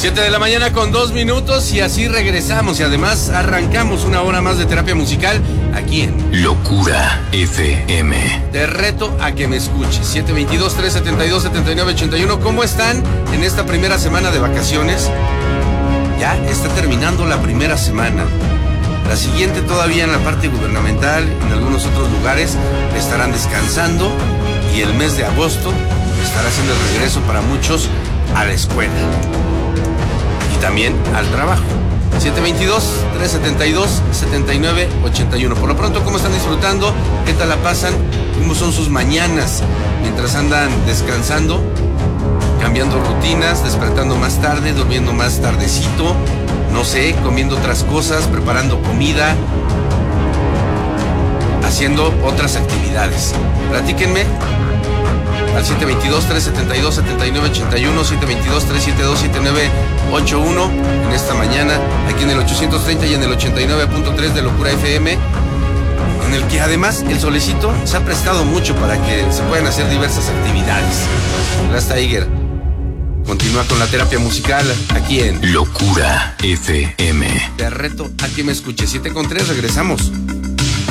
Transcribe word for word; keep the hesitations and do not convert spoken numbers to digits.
Siete de la mañana con dos minutos y así regresamos y además arrancamos una hora más de terapia musical aquí en Locura F M. Te reto a que me escuches. siete veintidós, trescientos setenta y dos, setenta y nueve ochenta y uno. ¿Cómo están en esta primera semana de vacaciones? Ya está terminando la primera semana. La siguiente todavía en la parte gubernamental, en algunos otros lugares estarán descansando y el mes de agosto estará siendo el regreso para muchos a la escuela y también al trabajo. siete veintidós, trescientos setenta y dos, setenta y nueve ochenta y uno. Por lo pronto, ¿cómo están disfrutando? ¿Qué tal la pasan? ¿Cómo son sus mañanas mientras andan descansando, cambiando rutinas, despertando más tarde, durmiendo más tardecito, no sé, comiendo otras cosas, preparando comida, haciendo otras actividades? Platíquenme al siete veintidós, trescientos setenta y dos, setenta y nueve ochenta y uno, siete veintidós, trescientos setenta y dos, setenta y nueve ochenta y uno, en esta mañana, aquí en el ochocientos treinta y en el ochenta y nueve punto tres de Locura F M, en el que además el solecito se ha prestado mucho para que se puedan hacer diversas actividades. Gracias, Tiger. Continúa con la terapia musical aquí en Locura F M. Te reto a que me escuches. siete con tres, regresamos.